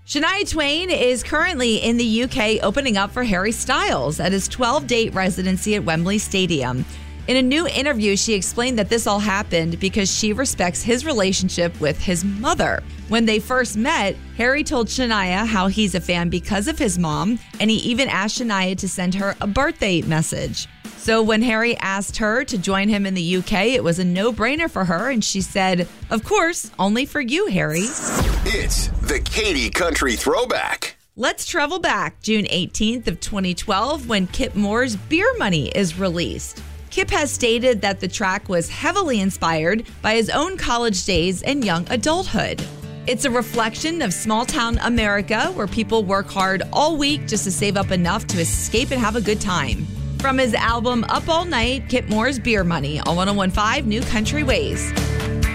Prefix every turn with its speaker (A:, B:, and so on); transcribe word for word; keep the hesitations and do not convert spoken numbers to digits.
A: Shania Twain is currently in the U K opening up for Harry Styles at his twelve-date residency at Wembley Stadium. In a new interview, she explained that this all happened because she respects his relationship with his mother. When they first met, Harry told Shania how he's a fan because of his mom, and he even asked Shania to send her a birthday message. So when Harry asked her to join him in the U K, it was a no-brainer for her, and she said, "Of course, only for you, Harry."
B: It's the Katie Country Throwback.
A: Let's travel back June eighteenth of twenty twelve when Kip Moore's Beer Money is released. Kip has stated that the track was heavily inspired by his own college days and young adulthood. It's a reflection of small-town America where people work hard all week just to save up enough to escape and have a good time. From his album Up All Night, Kip Moore's Beer Money on one oh one point five New Country Ways.